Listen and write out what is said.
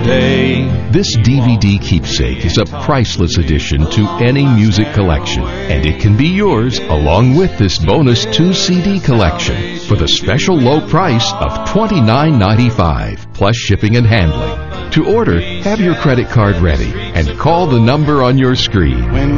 day. This DVD keepsake is a priceless addition to any music collection, and it can be yours along with this bonus 2-CD collection for the special low price of $29.95 plus shipping and handling. To order, have your credit card ready and call the number on your screen.